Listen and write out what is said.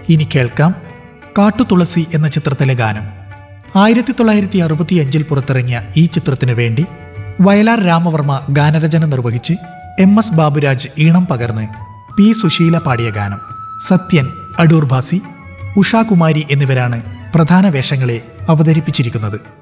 ഇനി കേൾക്കാം കാട്ടുതുളസി എന്ന ചിത്രത്തിലെ ഗാനം. 1965 പുറത്തിറങ്ങിയ ഈ ചിത്രത്തിനു വേണ്ടി വയലാർ രാമവർമ്മ ഗാനരചന നിർവഹിച്ച് MS ബാബുരാജ് ഈണം പകർന്ന് P സുശീല പാടിയ ഗാനം. സത്യൻ, അടൂർ ഭാസി, ഉഷാകുമാരി എന്നിവരാണ് പ്രധാന വേഷങ്ങളെ അവതരിപ്പിച്ചിരിക്കുന്നത്.